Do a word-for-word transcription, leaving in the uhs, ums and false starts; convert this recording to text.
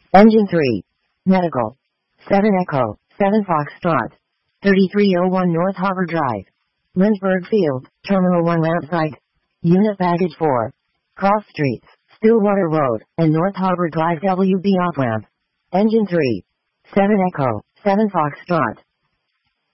Engine three. Medical. seven Echo, seven Foxtrot. thirty-three oh one North Harbor Drive. Lynchburg Field, Terminal one ramp site. Unit baggage four. Cross Streets, Stillwater Road, and North Harbor Drive W B off ramp. Engine three. seven Echo, seven Foxtrot.